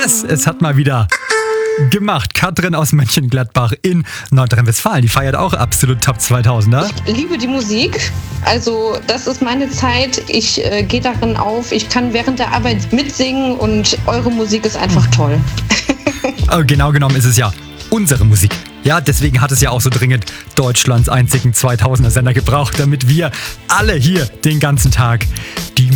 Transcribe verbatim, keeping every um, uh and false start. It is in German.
Yes, es hat mal wieder gemacht. Katrin aus Mönchengladbach in Nordrhein-Westfalen, die feiert auch absolut Top zweitausender. Ich liebe die Musik. Also das ist meine Zeit. Ich äh, gehe darin auf. Ich kann während der Arbeit mitsingen und eure Musik ist einfach toll. Oh, genau genommen ist es ja unsere Musik. Ja, deswegen hat es ja auch so dringend Deutschlands einzigen zweitausender-Sender gebraucht, damit wir alle hier den ganzen Tag die